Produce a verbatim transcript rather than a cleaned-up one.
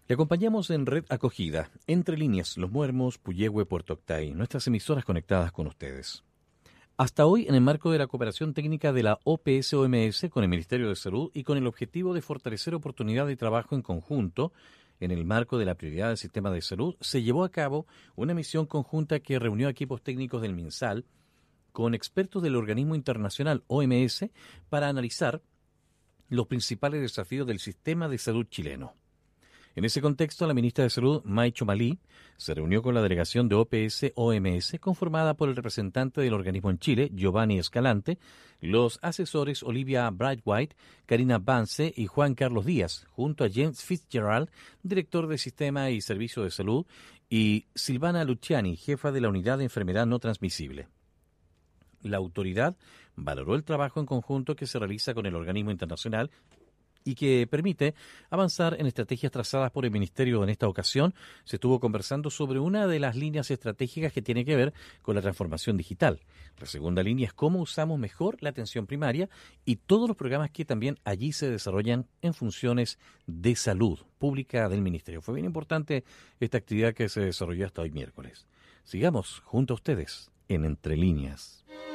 Le acompañamos en Red Acogida, Entre Líneas, Los Muermos, Puyehue, Puerto Octay, nuestras emisoras conectadas con ustedes. Hasta hoy, en el marco de la cooperación técnica de la O P S O M S con el Ministerio de Salud y con el objetivo de fortalecer oportunidad de trabajo en conjunto, en el marco de la prioridad del sistema de salud, se llevó a cabo una misión conjunta que reunió a equipos técnicos del MinSal con expertos del organismo internacional O M S para analizar los principales desafíos del sistema de salud chileno. En ese contexto, la ministra de Salud, May Chomalí, se reunió con la delegación de O P S O M S, conformada por el representante del organismo en Chile, Giovanni Escalante, los asesores Olivia Brightwhite, Karina Vance y Juan Carlos Díaz, junto a James Fitzgerald, director de Sistema y Servicio de Salud, y Silvana Luciani, jefa de la Unidad de Enfermedad No Transmisible. La autoridad valoró el trabajo en conjunto que se realiza con el organismo internacional y que permite avanzar en estrategias trazadas por el Ministerio. En esta ocasión se estuvo conversando sobre una de las líneas estratégicas que tiene que ver con la transformación digital. La segunda línea es cómo usamos mejor la atención primaria y todos los programas que también allí se desarrollan en funciones de salud pública del Ministerio. Fue bien importante esta actividad que se desarrolló hasta hoy miércoles. Sigamos junto a ustedes en Entre Líneas.